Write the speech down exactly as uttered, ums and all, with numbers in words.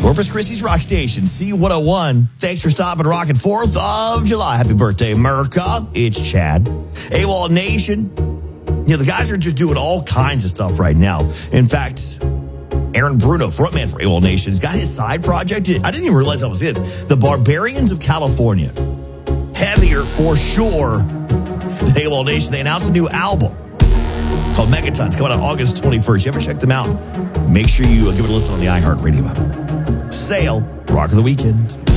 Corpus Christi's Rock Station, C one oh one. Thanks for stopping, rocking fourth of July. Happy birthday, America. It's Chad. AWOL Nation. You know, the guys are just doing all kinds of stuff right now. In fact, Aaron Bruno, frontman for AWOL Nation, has got his side project. I didn't even realize that was his. The Barbarians of California. Heavier for sure than AWOL Nation. They announced a new album called Megatons, coming out August twenty-first. You ever check them out? Make sure you give it a listen on the iHeartRadio app. Sail, Rock of the Weekend.